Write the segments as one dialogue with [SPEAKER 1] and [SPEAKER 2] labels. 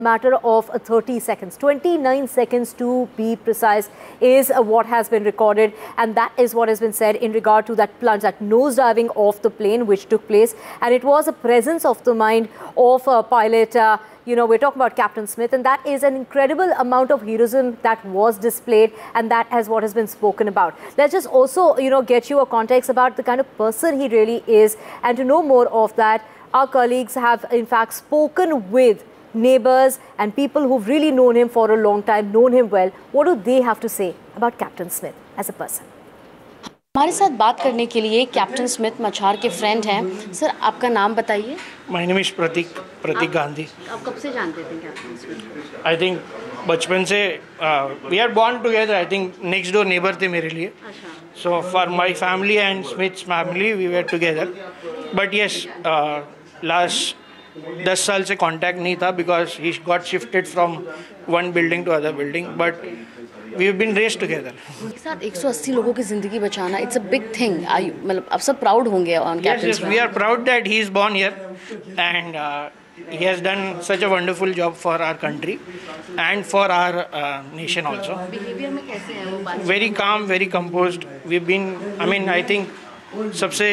[SPEAKER 1] matter of 30 seconds, 29 seconds to be precise, is what has been recorded, and that is what has been said in regard to that plunge, that nosediving off the plane which took place. And it was a presence of the mind of a pilot. We're talking about Captain Smith, and that is an incredible amount of heroism that was displayed, and that is what has been spoken about. Let's just also, get you a context about the kind of person he really is, and to know more of that, our colleagues have in fact spoken with neighbors and people who've really known him for a long time, known him well. What do they have to say about Captain Smith as a person?
[SPEAKER 2] हमारे साथ बात करने के लिए captain Smith मछार के friend हैं। Sir, आपका नाम बताइए।
[SPEAKER 3] माय नेम इज़ प्रतीक गांधी।
[SPEAKER 2] आप कब से जानते थे कैप्टन स्मिथ?
[SPEAKER 3] आई थिंक बचपन से we are born together. I think next door neighbour थे मेरे लिए। So for my family and Smiths family we were together. But yes, last 10 साल से कांटेक्ट नहीं था because he got shifted from one building to other building, but we have been raised together.
[SPEAKER 2] एक साथ 180 लोगों की जिंदगी बचाना, इट्स अ बिग थिंग। मतलब आप सब प्राउड होंगे on captain Smith.
[SPEAKER 3] We are proud that he is born here and he has done such a wonderful job for our country and for our nation also.
[SPEAKER 2] Behavior में कैसे है वो बात?
[SPEAKER 3] Very calm, very composed. We've been, I think सबसे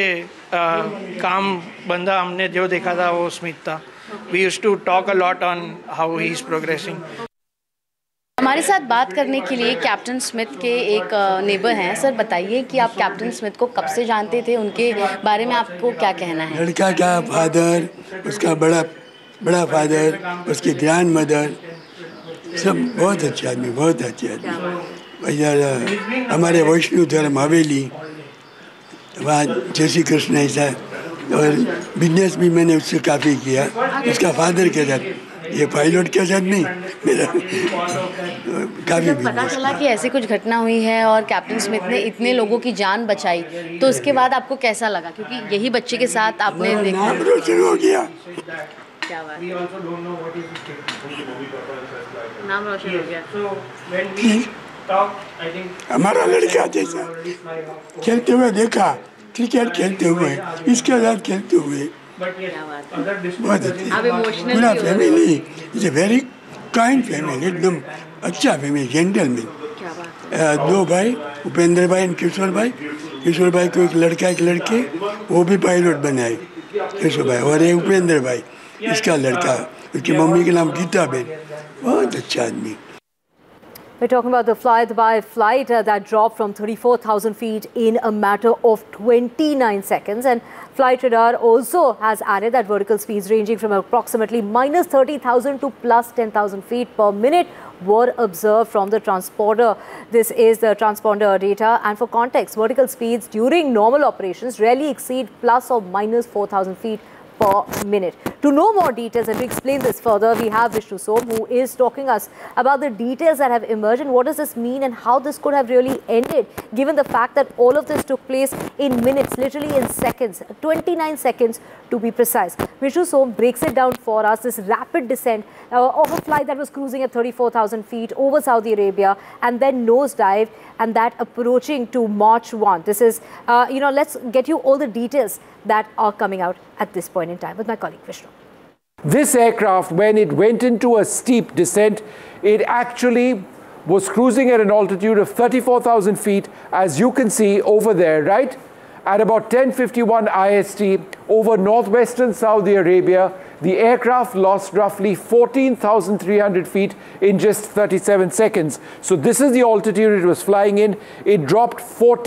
[SPEAKER 3] काम बंदा हमने जो देखा था वो स्मिथ था. We used to talk a lot on how he is progressing.
[SPEAKER 2] हमारे साथ बात करने के लिए कैप्टन स्मिथ के एक नेबर हैं। सर, बताइए कि आप कैप्टन स्मिथ को कब से जानते थे, उनके बारे में आपको क्या कहना है?
[SPEAKER 4] लड़का का फादर, उसका बड़ा फादर, उसकी ग्रैंड मदर, सब बहुत अच्छे आदमी, बहुत अच्छे आदमी। इधर हमारे वैष्णव धर्म हवेली, वहाँ जय श्री कृष्ण ऐसा, और बिजनेस भी मैंने उससे काफ़ी किया, उसका फादर के साथ, ये पायलट के साथ नहीं, मेरा काफ़ी।
[SPEAKER 2] पता चला कि ऐसी कुछ घटना हुई है और कैप्टन स्मिथ ने इतने लोगों की जान बचाई, तो उसके बाद आपको कैसा लगा? क्योंकि यही बच्चे के साथ आपने देखा,
[SPEAKER 4] नाम रोशन हो गया।
[SPEAKER 2] क्या बात है, नाम रोशन हो गया।
[SPEAKER 4] हमारा लड़का जैसा खेलते हुए देखा, क्रिकेट खेलते हुए, इसके साथ खेलते हुए, बहुत अच्छा। पूरा family is a very kind family, एकदम अच्छा फैमिली, जेंटलमैन। दो भाई, उपेंद्र भाई और किशोर भाई को एक लड़का एक लड़की, वो भी पायलट बनाए, किशोर भाई, और एक उपेंद्र भाई, इसका लड़का, उसकी मम्मी का नाम गीता बेन, बहुत अच्छा आदमी।
[SPEAKER 1] We're talking about the fly-by flight that dropped from 34,000 feet in a matter of 29 seconds. And Flight Radar also has added that vertical speeds ranging from approximately minus 30,000 to plus 10,000 feet per minute were observed from the transponder. This is the transponder data. And for context, vertical speeds during normal operations rarely exceed plus or minus 4,000 feet per minute. To know more details and to explain this further, we have Vishnu Som, who is talking us about the details that have emerged and what does this mean and how this could have really ended, given the fact that all of this took place in minutes, literally in seconds, 29 seconds to be precise. Vishnu Som breaks it down for us, this rapid descent of a flight that was cruising at 34,000 feet over Saudi Arabia and then nosedive, and that approaching to March 1. This is, let's get you all the details that are coming out at this point in time with my colleague Vishnu.
[SPEAKER 5] This aircraft, when it went into a steep descent, it actually was cruising at an altitude of 34,000 feet, as you can see over there, right? At about 10:51 IST over northwestern Saudi Arabia, the aircraft lost roughly 14,300 feet in just 37 seconds. So this is the altitude it was flying in. It dropped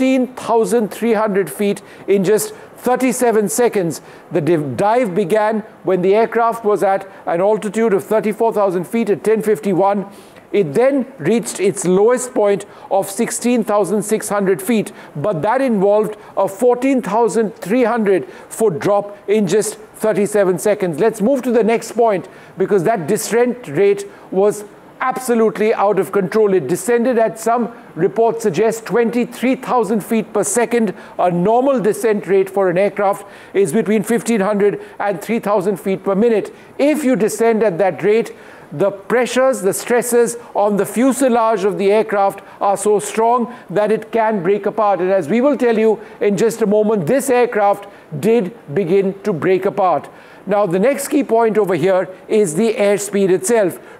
[SPEAKER 5] 14,300 feet in just 37 seconds. The dive began when the aircraft was at an altitude of 34,000 feet at 10:51. It then reached its lowest point of 16,600 feet, but that involved a 14,300 foot drop in just 37 seconds. Let's move to the next point, because that descent rate was absolutely out of control. It descended at, some reports suggest, 23,000 feet per second. A normal descent rate for an aircraft is between 1,500 and 3,000 feet per minute. If you descend at that rate, the pressures, the stresses on the fuselage of the aircraft are so strong that it can break apart. And as we will tell you in just a moment, this aircraft did begin to break apart. Now, the next key point over here is the airspeed itself.